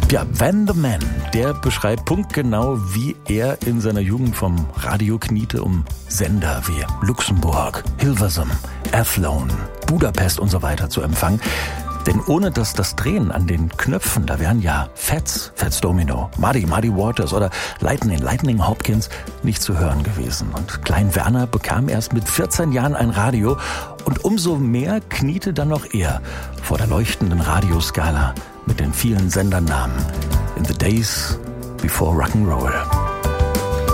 Ja, Van the Man, der beschreibt punktgenau, wie er in seiner Jugend vom Radio kniete, um Sender wie Luxemburg, Hilversum, Athlone, Budapest und so weiter zu empfangen. Denn ohne das Drehen an den Knöpfen, da wären ja Fats Domino, Muddy Waters oder Lightning Hopkins nicht zu hören gewesen. Und Klein Werner bekam erst mit 14 Jahren ein Radio und umso mehr kniete dann noch er vor der leuchtenden Radioskala mit den vielen Sendernamen in the days before Rock'n'Roll.